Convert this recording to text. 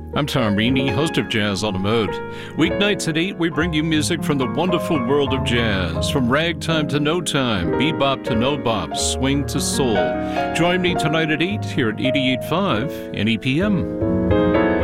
I'm Tom Reaney, host of Jazz on the Mode. Weeknights at 8, we bring you music from the wonderful world of jazz. From ragtime to no time, bebop to no bop, swing to soul. Join me tonight at 8 here at 88.5 NEPM.